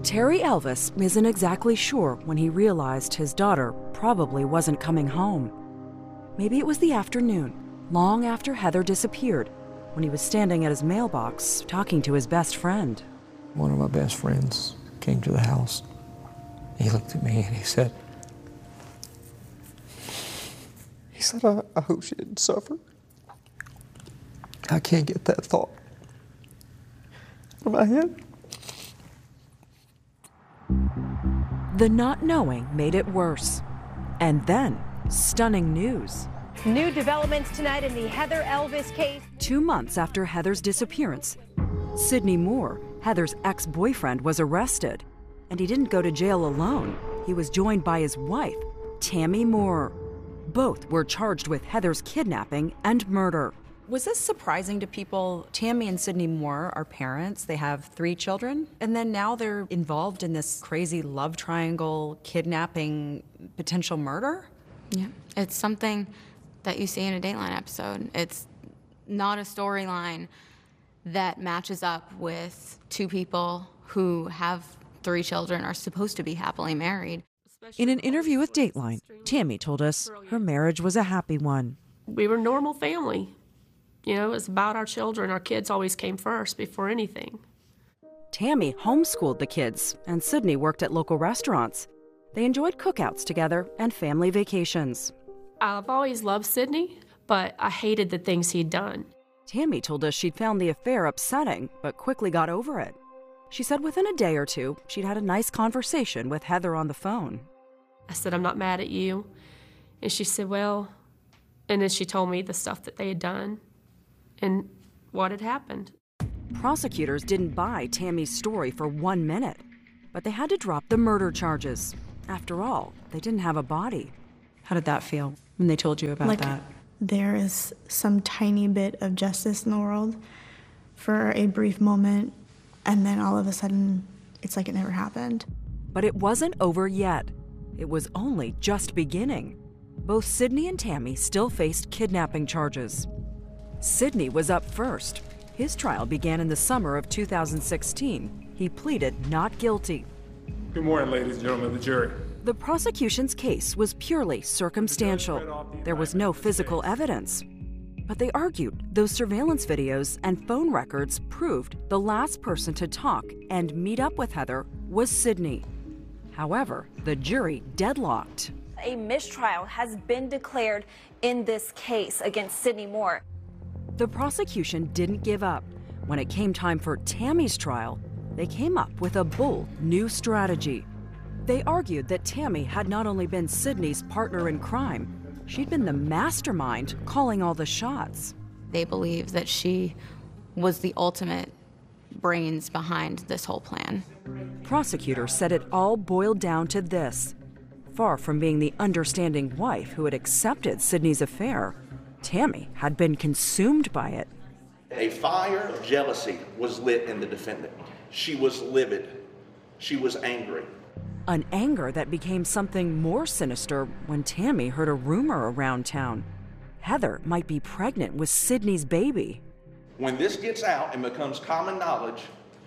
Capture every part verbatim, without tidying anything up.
Terry Elvis isn't exactly sure when he realized his daughter probably wasn't coming home. Maybe it was the afternoon, long after Heather disappeared, when he was standing at his mailbox talking to his best friend. One of my best friends came to the house. He looked at me and he said, he said, I, I hope she didn't suffer. I can't get that thought out of my head. The not knowing made it worse. And then, stunning news. New developments tonight in the Heather Elvis case. Two months after Heather's disappearance, Sidney Moore, Heather's ex-boyfriend, was arrested. And he didn't go to jail alone. He was joined by his wife, Tammy Moore. Both were charged with Heather's kidnapping and murder. Was this surprising to people? Tammy and Sidney Moore are parents. They have three children. And then now they're involved in this crazy love triangle, kidnapping, potential murder? Yeah, it's something that you see in a Dateline episode. It's not a storyline that matches up with two people who have three children, are supposed to be happily married. In an interview with Dateline, Tammy told us her marriage was a happy one. We were a normal family. You know, it was about our children. Our kids always came first before anything. Tammy homeschooled the kids, and Sidney worked at local restaurants. They enjoyed cookouts together and family vacations. I've always loved Sidney, but I hated the things he'd done. Tammy told us she'd found the affair upsetting, but quickly got over it. She said within a day or two, she'd had a nice conversation with Heather on the phone. I said, I'm not mad at you. And she said, well, and then she told me the stuff that they had done and what had happened. Prosecutors didn't buy Tammy's story for one minute, but they had to drop the murder charges. After all, they didn't have a body. How did that feel when they told you about like, that? There is some tiny bit of justice in the world for a brief moment, and then all of a sudden, it's like it never happened. But it wasn't over yet. It was only just beginning. Both Sidney and Tammy still faced kidnapping charges. Sidney was up first. His trial began in the summer of two thousand sixteen. He pleaded not guilty. Good morning, ladies and gentlemen of the jury. The prosecution's case was purely circumstantial. There was no physical evidence. But they argued those surveillance videos and phone records proved the last person to talk and meet up with Heather was Sidney. However, the jury deadlocked. A mistrial has been declared in this case against Sidney Moore. The prosecution didn't give up. When it came time for Tammy's trial, they came up with a bold new strategy. They argued that Tammy had not only been Sidney's partner in crime, she'd been the mastermind calling all the shots. They believe that she was the ultimate brains behind this whole plan. Prosecutors said it all boiled down to this. Far from being the understanding wife who had accepted Sidney's affair, Tammy had been consumed by it. A fire of jealousy was lit in the defendant. She was livid. She was angry. An anger that became something more sinister when Tammy heard a rumor around town. Heather might be pregnant with Sidney's baby. When this gets out and becomes common knowledge,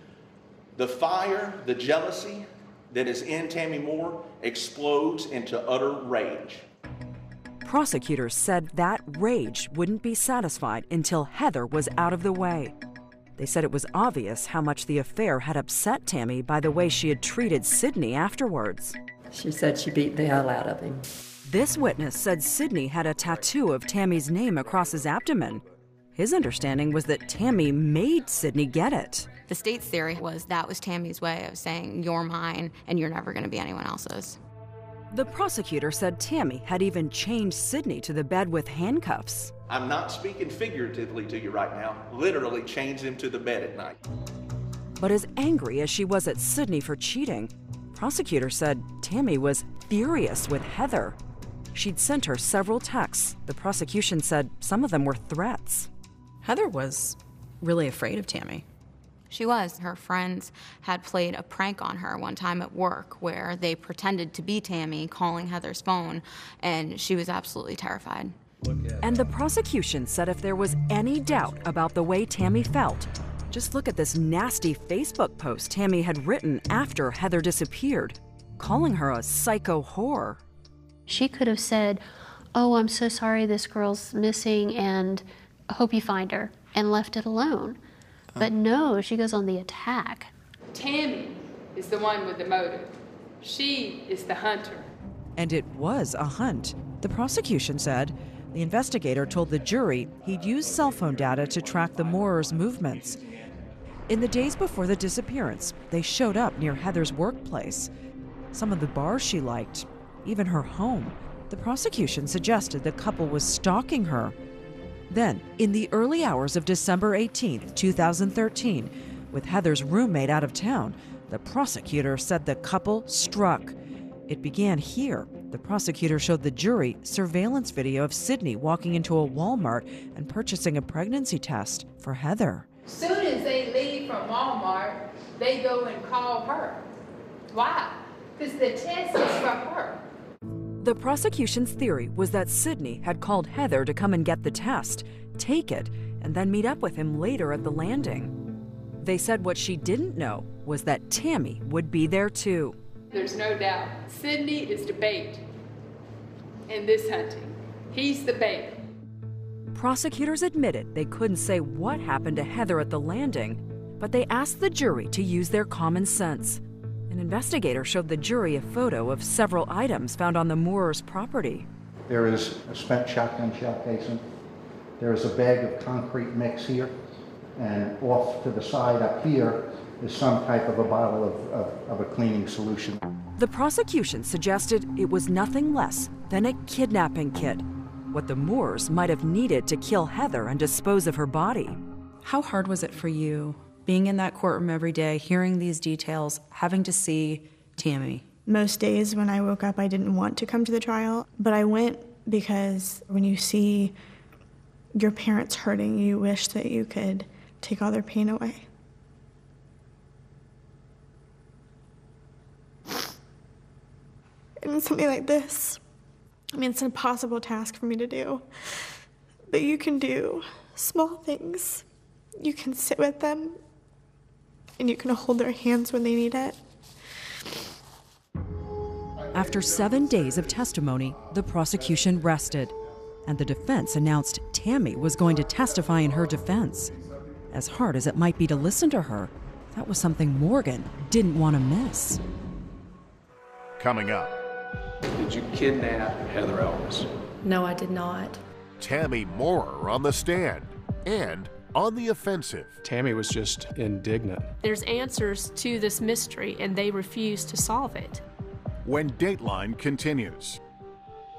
the fire, the jealousy that is in Tammy Moore explodes into utter rage. Prosecutors said that rage wouldn't be satisfied until Heather was out of the way. They said it was obvious how much the affair had upset Tammy by the way she had treated Sidney afterwards. She said she beat the hell out of him. This witness said Sidney had a tattoo of Tammy's name across his abdomen. His understanding was that Tammy made Sidney get it. The state's theory was that was Tammy's way of saying, you're mine and you're never going to be anyone else's. The prosecutor said Tammy had even chained Sidney to the bed with handcuffs. I'm not speaking figuratively to you right now. Literally chains him to the bed at night. But as angry as she was at Sidney for cheating, prosecutors said Tammy was furious with Heather. She'd sent her several texts. The prosecution said some of them were threats. Heather was really afraid of Tammy. She was. Her friends had played a prank on her one time at work where they pretended to be Tammy calling Heather's phone, and she was absolutely terrified. And the prosecution said if there was any doubt about the way Tammy felt, Just look at this nasty Facebook post Tammy had written after Heather disappeared, calling her a psycho whore. She could have said, "Oh, I'm so sorry this girl's missing and I hope you find her," and left it alone. But no, she goes on the attack. Tammy is the one with the motive. She is the hunter. And it was a hunt. The prosecution said the investigator told the jury he'd used cell phone data to track the Moorers' movements. In the days before the disappearance, they showed up near Heather's workplace, some of the bars she liked, even her home. The prosecution suggested the couple was stalking her. Then, in the early hours of December eighteenth, two thousand thirteen, with Heather's roommate out of town, the prosecutor said the couple struck. It began here. The prosecutor showed the jury surveillance video of Sydney walking into a Walmart and purchasing a pregnancy test for Heather. Soon as they leave from Walmart, they go and call her. Why? Because the test is for her. The prosecution's theory was that Sydney had called Heather to come and get the test, take it, and then meet up with him later at the landing. They said what she didn't know was that Tammy would be there too. There's no doubt. Sydney is the bait in this hunting. He's the bait. Prosecutors admitted they couldn't say what happened to Heather at the landing, but they asked the jury to use their common sense. An investigator showed the jury a photo of several items found on the Moorers' property. There is a spent shotgun shell casing. There is a bag of concrete mix here, and off to the side up here is some type of a bottle of, of, of a cleaning solution. The prosecution suggested it was nothing less than a kidnapping kit, what the Moorers might have needed to kill Heather and dispose of her body. How hard was it for you, being in that courtroom every day, hearing these details, having to see Tammy? Most days when I woke up, I didn't want to come to the trial, but I went because when you see your parents hurting, you wish that you could take all their pain away. And something like this, I mean, it's an impossible task for me to do, but you can do small things. You can sit with them, and you can hold their hands when they need it. After seven days of testimony, the prosecution rested, and the defense announced Tammy was going to testify in her defense. As hard as it might be to listen to her, that was something Morgan didn't want to miss. Coming up. Did you kidnap Heather Elvis? No, I did not. Tammy Moorer on the stand and on the offensive. Tammy was just indignant. There's answers to this mystery, and they refuse to solve it. When Dateline continues.